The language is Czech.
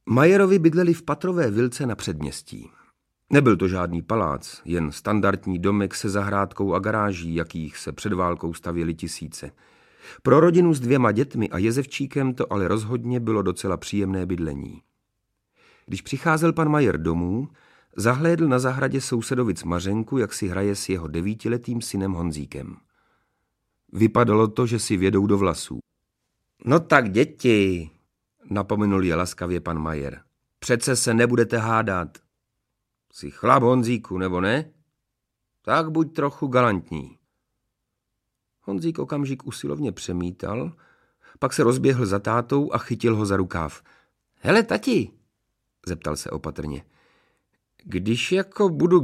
Majerovi bydleli v patrové vilce na předměstí. Nebyl to žádný palác, jen standardní domek se zahrádkou a garáží, jakých se před válkou stavěly tisíce. Pro rodinu s 2 dětmi a jezevčíkem to ale rozhodně bylo docela příjemné bydlení. Když přicházel pan Majer domů, zahlédl na zahradě sousedovic Mařenku, jak si hraje s jeho 9letým synem Honzíkem. Vypadalo to, že si vědou do vlasů. No tak děti, napomenul je laskavě pan Majer. Přece se nebudete hádat. Jsi chlap, Honzíku, nebo ne? Tak buď trochu galantní. Honzík okamžik usilovně přemítal, pak se rozběhl za tátou a chytil ho za rukáv. Hele, tati, zeptal se opatrně, když jako budu